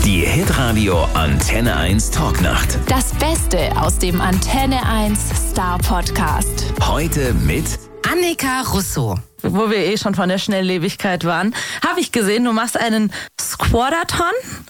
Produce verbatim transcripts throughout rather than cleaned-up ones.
Die Hitradio Antenne eins Talknacht. Das Beste aus dem Antenne eins Star Podcast. Heute mit Annika Russo. Wo wir eh schon von der Schnelllebigkeit waren, habe ich gesehen, du machst einen Squatathon.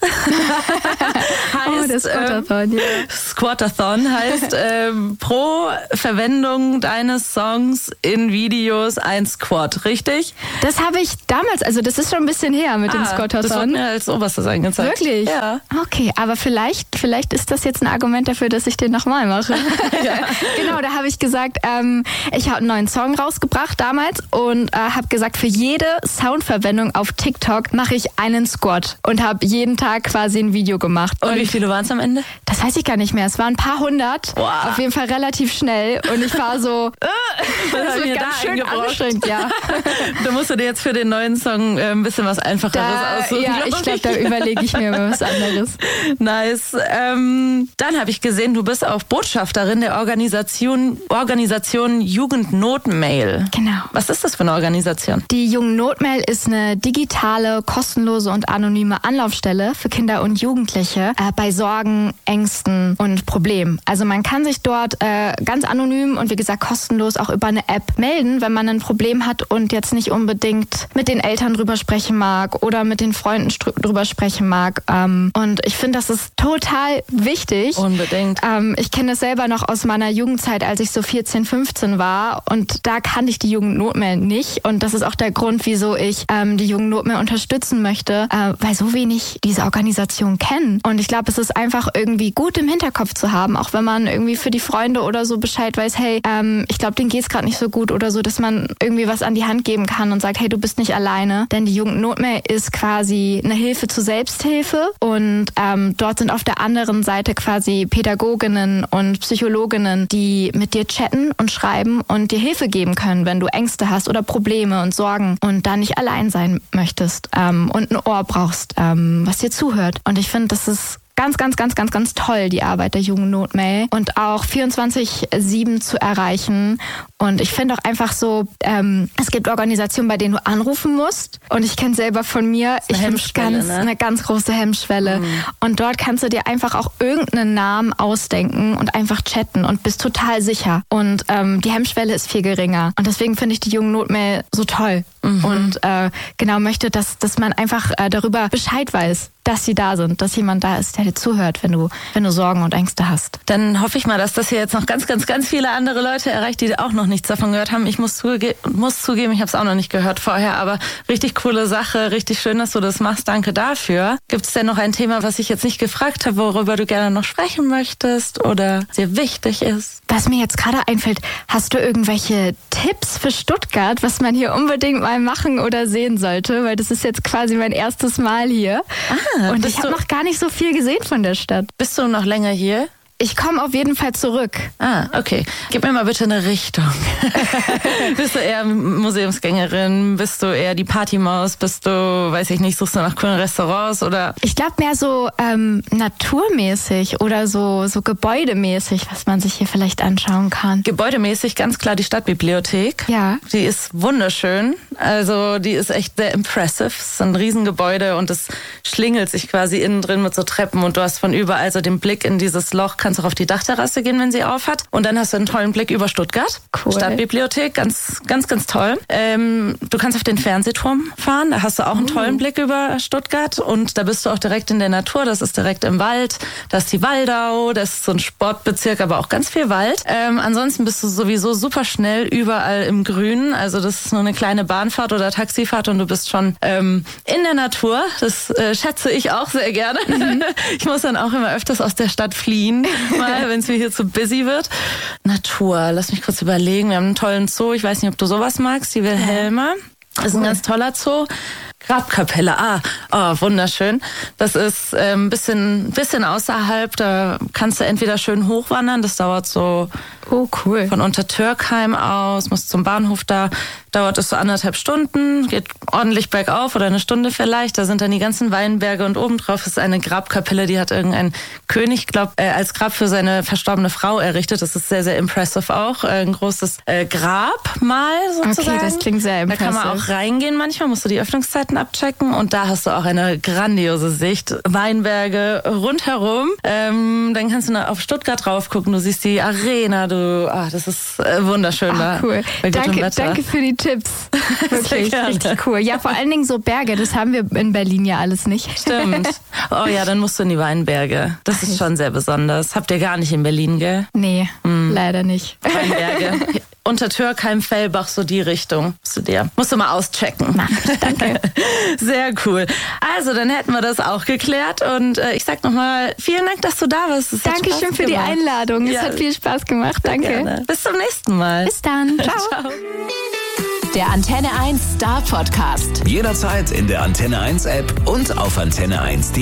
heißt, oh, das Squatathon, ähm, ja. Squatathon heißt ähm, pro Verwendung deines Songs in Videos ein Squat, richtig? Das habe ich damals, also das ist schon ein bisschen her mit dem Ah, Squatathon. das wird mir als oberstes angezeigt. Wirklich? Ja. Okay, aber vielleicht, vielleicht ist das jetzt ein Argument dafür, dass ich den nochmal mache. Ja. Genau, da habe ich gesagt, ähm, ich habe einen neuen Song rausgebracht damals und Und äh, habe gesagt, für jede Soundverwendung auf TikTok mache ich einen Squat und habe jeden Tag quasi ein Video gemacht. Und, und wie viele waren es am Ende? Das weiß ich gar nicht mehr. Es waren ein paar hundert. Wow. Auf jeden Fall relativ schnell. Und ich war so, äh, das wird ganz schön anstrengend, ja. Da musst du dir jetzt für den neuen Song äh, ein bisschen was Einfacheres Da, aussuchen. ja, ich glaube, da überlege ich mir mal was anderes. Nice. Ähm, dann habe ich gesehen, du bist auch Botschafterin der Organisation, Organisation Jugendnotmail. Genau. Was ist das für eine Organisation? Die Jugendnotmail ist eine digitale, kostenlose und anonyme Anlaufstelle für Kinder und Jugendliche äh, bei Sorgen, Ängsten und Problemen. Also man kann sich dort äh, ganz anonym und wie gesagt kostenlos auch über eine App melden, wenn man ein Problem hat und jetzt nicht unbedingt mit den Eltern drüber sprechen mag oder mit den Freunden str- drüber sprechen mag. Ähm, und ich finde, das ist total wichtig. Unbedingt. Ähm, ich kenne das selber noch aus meiner Jugendzeit, als ich so vierzehn, fünfzehn war und da kannte ich die Jugendnotmail nicht. Und das ist auch der Grund, wieso ich ähm, die Jugendnotmail unterstützen möchte, äh, weil so wenig diese Organisation kennen. Und ich glaube, es ist einfach irgendwie gut im Hinterkopf zu haben, auch wenn man irgendwie für die Freunde oder so Bescheid weiß, hey, ähm, ich glaube, denen geht's gerade nicht so gut oder so, dass man irgendwie was an die Hand geben kann und sagt, hey, du bist nicht alleine. Denn die Jugendnotmail ist quasi eine Hilfe zur Selbsthilfe und ähm, dort sind auf der anderen Seite quasi Pädagoginnen und Psychologinnen, die mit dir chatten und schreiben und dir Hilfe geben können, wenn du Ängste hast oder Probleme und Sorgen und da nicht allein sein möchtest ähm, und ein Ohr brauchst, ähm, was dir zuhört. Und ich finde, das ist ganz, ganz, ganz, ganz, ganz toll, die Arbeit der Jugendnotmail und auch vierundzwanzig sieben zu erreichen. Und ich finde auch einfach so, ähm, es gibt Organisationen, bei denen du anrufen musst. Und ich kenne selber von mir, ich finde es ganz, ne? eine ganz große Hemmschwelle. Mhm. Und dort kannst du dir einfach auch irgendeinen Namen ausdenken und einfach chatten und bist total sicher. Und ähm, die Hemmschwelle ist viel geringer. Und deswegen finde ich die Jugendnotmail so toll. Mhm. Und äh, genau möchte, dass, dass man einfach äh, darüber Bescheid weiß, dass sie da sind, dass jemand da ist, der dir zuhört, wenn du, wenn du Sorgen und Ängste hast. Dann hoffe ich mal, dass das hier jetzt noch ganz, ganz, ganz viele andere Leute erreicht, die auch noch nichts davon gehört haben. Ich muss, zuge- muss zugeben, ich habe es auch noch nicht gehört vorher, aber richtig coole Sache, richtig schön, dass du das machst. Danke dafür. Gibt es denn noch ein Thema, was ich jetzt nicht gefragt habe, worüber du gerne noch sprechen möchtest oder sehr wichtig ist? Was mir jetzt gerade einfällt, hast du irgendwelche Tipps für Stuttgart, was man hier unbedingt mal machen oder sehen sollte? Weil das ist jetzt quasi mein erstes Mal hier. Ah, und ich habe noch gar nicht so viel gesehen von der Stadt. Bist du noch länger hier? Ich komme auf jeden Fall zurück. Ah, okay. Gib mir mal bitte eine Richtung. Bist du eher Museumsgängerin? Bist du eher die Partymaus? Bist du, weiß ich nicht, suchst du nach coolen Restaurants oder? Ich glaube mehr so ähm, naturmäßig oder so so gebäudemäßig, was man sich hier vielleicht anschauen kann. Gebäudemäßig ganz klar die Stadtbibliothek. Ja. Die ist wunderschön. Also die ist echt sehr impressive. Es ist ein Riesengebäude und es schlingelt sich quasi innen drin mit so Treppen und du hast von überall so den Blick in dieses Loch. Kannst auch auf die Dachterrasse gehen, wenn sie auf hat. Und dann hast du einen tollen Blick über Stuttgart. Cool. Stadtbibliothek, ganz, ganz, ganz toll. Ähm, du kannst auf den Fernsehturm fahren. Da hast du auch einen tollen uh. Blick über Stuttgart. Und da bist du auch direkt in der Natur. Das ist direkt im Wald. Da ist die Waldau. Das ist so ein Sportbezirk, aber auch ganz viel Wald. Ähm, ansonsten bist du sowieso super schnell überall im Grünen. Also das ist nur eine kleine Bahnfahrt oder Taxifahrt und du bist schon ähm, in der Natur. Das äh, schätze ich auch sehr gerne. Mhm. Ich muss dann auch immer öfters aus der Stadt fliehen. Mal, wenn es mir hier zu busy wird. Natur, lass mich kurz überlegen. Wir haben einen tollen Zoo. Ich weiß nicht, ob du sowas magst. Die Wilhelma. Das ist ein ganz toller Zoo. Grabkapelle, ah, oh, wunderschön. Das ist ein ähm, bisschen, bisschen außerhalb. Da kannst du entweder schön hochwandern. Das dauert so oh, cool. von Untertürkheim aus, musst zum Bahnhof da. Dauert es so anderthalb Stunden, geht ordentlich bergauf oder eine Stunde vielleicht. Da sind dann die ganzen Weinberge und obendrauf ist eine Grabkapelle, die hat irgendein König, glaub, äh, als Grab für seine verstorbene Frau errichtet. Das ist sehr, sehr impressive auch. Äh, ein großes äh, Grabmal sozusagen. Okay, das klingt sehr impressive. Da kann man auch reingehen manchmal, musst du die Öffnungszeit Sehenswürdigkeiten abchecken und da hast du auch eine grandiose Sicht. Weinberge rundherum. Ähm, dann kannst du noch auf Stuttgart drauf gucken. Du siehst die Arena. Du, ah, das ist äh, wunderschön Ach, da. Cool. Bei gutem Danke, Wetter. danke für die Tipps. Wirklich, gerne. richtig cool. Ja, vor allen Dingen so Berge, das haben wir in Berlin ja alles nicht. Stimmt. Oh ja, dann musst du in die Weinberge. Das ist schon sehr besonders. Habt ihr gar nicht in Berlin, gell? Nee, mm. leider nicht. Weinberge. Unter Türkheim, Fellbach, so die Richtung. Musst du dir. Musst du mal auschecken. Mach ich, danke. Sehr cool. Also, dann hätten wir das auch geklärt. Und äh, ich sag nochmal, vielen Dank, dass du da warst. Es Dankeschön für die Einladung. Es ja. hat viel Spaß gemacht. Danke. Gerne. Bis zum nächsten Mal. Bis dann. Ciao. Ciao. Der Antenne eins Star Podcast. Jederzeit in der Antenne eins App und auf antenne eins punkt de.